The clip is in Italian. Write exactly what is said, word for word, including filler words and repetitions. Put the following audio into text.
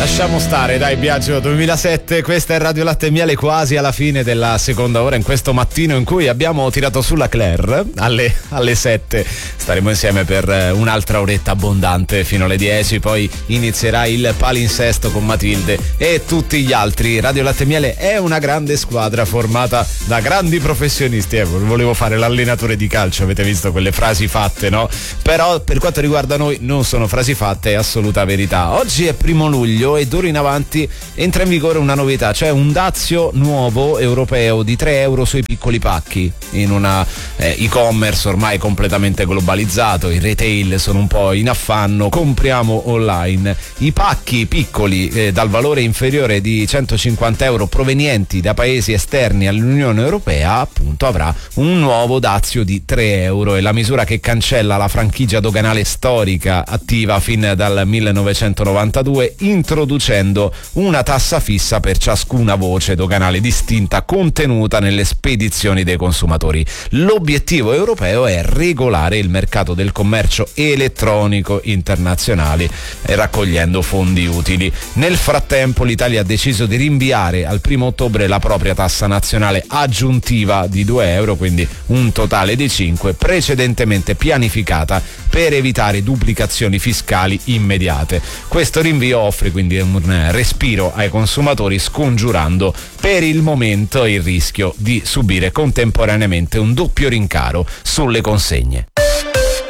Lasciamo stare, dai, Biagio. duemilasette, questa è Radio Latte e Miele, quasi alla fine della seconda ora, in questo mattino in cui abbiamo tirato sulla Claire alle, alle sette. Staremo insieme per un'altra oretta abbondante fino alle dieci, poi inizierà il palinsesto con Matilde e tutti gli altri. Radio Latte e Miele è una grande squadra formata da grandi professionisti. Eh, volevo fare l'allenatore di calcio, avete visto quelle frasi fatte, no? Però per quanto riguarda noi non sono frasi fatte, è assoluta verità. Oggi è primo luglio e d'ora in avanti entra in vigore una novità, cioè un dazio nuovo europeo di tre euro sui piccoli pacchi. In una eh, e-commerce ormai completamente globalizzato, i retail sono un po' in affanno, compriamo online. I pacchi piccoli eh, dal valore inferiore di centocinquanta euro provenienti da paesi esterni all'Unione Europea appunto avrà un nuovo dazio di tre euro. È la misura che cancella la franchigia doganale storica attiva fin dal millenovecentonovantadue, introducendo una tassa fissa per ciascuna voce doganale distinta contenuta nelle spedizioni dei consumatori. L'obiettivo europeo è regolare il mercato del commercio elettronico internazionale, raccogliendo fondi utili. Nel frattempo l'Italia ha deciso di rinviare al primo ottobre la propria tassa nazionale aggiuntiva di due euro, quindi un totale di cinque, precedentemente pianificata per evitare duplicazioni fiscali immediate. Questo rinvio offre quindi un respiro ai consumatori, scongiurando per il momento il rischio di subire contemporaneamente un doppio rincaro sulle consegne.